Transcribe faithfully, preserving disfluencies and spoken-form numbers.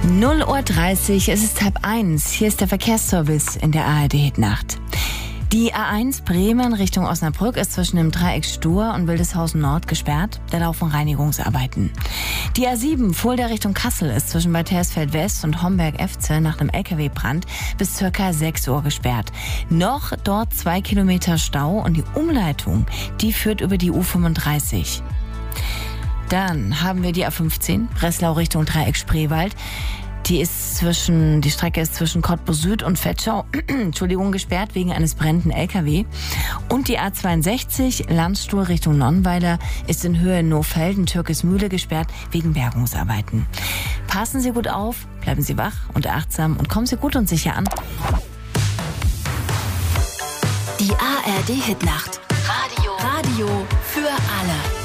null Uhr dreißig, es ist halb eins. Hier ist der Verkehrsservice in der A R D-Hitnacht. Die A eins Bremen Richtung Osnabrück ist zwischen dem Dreieck Stur und Wildeshausen Nord gesperrt. Da laufen Reinigungsarbeiten. Die A sieben Fulda Richtung Kassel ist zwischen Bad Hersfeld West und Homberg-Efze nach einem L K W-Brand bis circa sechs Uhr gesperrt. Noch dort zwei Kilometer Stau und die Umleitung, die führt über die U fünfunddreißig. Dann haben wir die A fünfzehn, Breslau Richtung Dreieck Spreewald. Die ist zwischen, die Strecke ist zwischen Cottbus Süd und Vetschau, Entschuldigung, gesperrt wegen eines brennenden L K W. Und die A zweiundsechzig, Landstuhl Richtung Nonnweiler, ist in Höhe Nohfelden, Türkismühle gesperrt wegen Bergungsarbeiten. Passen Sie gut auf, bleiben Sie wach und achtsam und kommen Sie gut und sicher an. Die A R D-Hitnacht. Radio. Radio für alle.